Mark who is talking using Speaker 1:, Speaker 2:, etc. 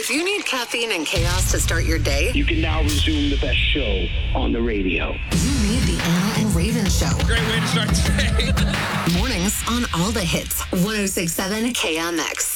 Speaker 1: If you need caffeine and chaos to start your day,
Speaker 2: you can now resume the best show on the radio.
Speaker 1: You need the Anna and Raven Show.
Speaker 3: Great way to start today.
Speaker 1: Mornings on all the hits. 106.7 KMX.